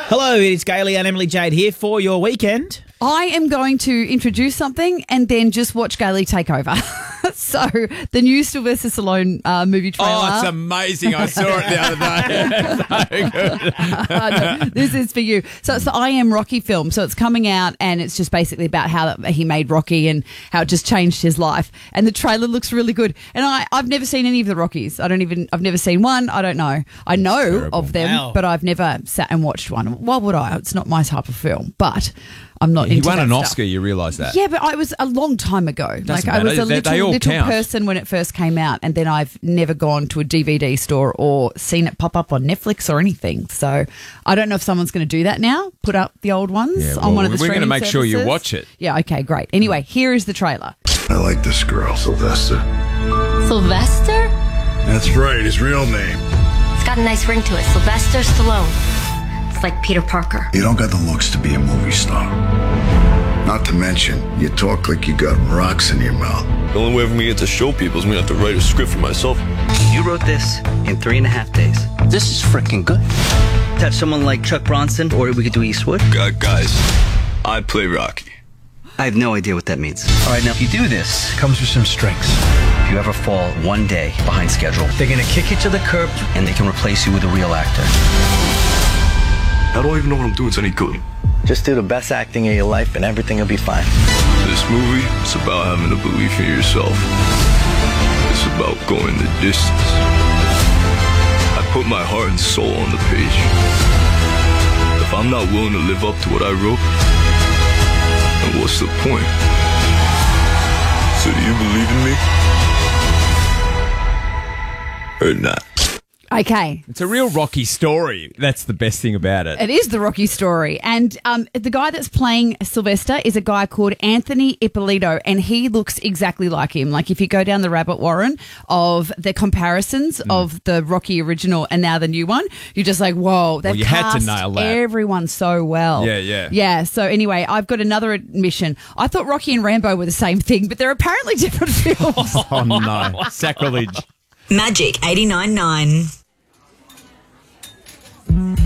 Hello, it's Gailey and Emily Jade here for your weekend. I am going to introduce something and then just watch Gailey take over. So, the new Sylvester Stallone movie trailer. Oh, it's amazing. I saw it the other day. So good. This is for you. So, it's the I Am Rocky film. So, it's coming out and it's just basically about how he made Rocky and how it just changed his life. And the trailer looks really good. And I've never seen any of the Rockies. I've never seen one. I don't know. I know of them, Wow. but I've never sat and watched one. Why would I? It's not my type of film. But I'm not He into won that an stuff. Oscar, you realise that? Yeah, but I was a long time ago. Doesn't I was matter. a They all little count. person when it first came out, and then I've never gone to a DVD store or seen it pop up on Netflix or anything. So I don't know if someone's going to do that now, put up the old ones Yeah, on one of the we're streaming gonna make sure you services. watch it. Yeah, okay, great. Anyway, here is the trailer. I like this girl, Sylvester. Sylvester? That's right, his real name. It's got a nice ring to it. Sylvester Stallone. It's like Peter Parker. You don't got the looks to be a movie star. Not to mention, you talk like you got rocks in your mouth. The only way for me to get to show people is me to have to write a script for myself. You wrote this in 3.5 days. This is freaking good. Have someone like Chuck Bronson, or we could do Eastwood. Guys, I play Rocky. I have no idea what that means. All right, now, if you do this, comes with some strings. If you ever fall one day behind schedule, they're going to kick you to the curb, and they can replace you with a real actor. I don't even know what I'm doing. It's any good. Just do the best acting of your life, and everything will be fine. This movie is about having a belief in yourself. It's about going the distance. I put my heart and soul on the page. If I'm not willing to live up to what I wrote, then what's the point? So do you believe in me? Or not? Okay. It's a real Rocky story. That's the best thing about it. It is the Rocky story. And the guy that's playing Sylvester is a guy called Anthony Ippolito, and he looks exactly like him. Like, if you go down the rabbit warren of the comparisons of the Rocky original and now the new one, you're just like, whoa, they've you had to cast nail that. everyone so well. Yeah. Yeah, so anyway, I've got another admission. I thought Rocky and Rambo were the same thing, but they're apparently different films. Oh, no. Sacrilege. Magic 89.9.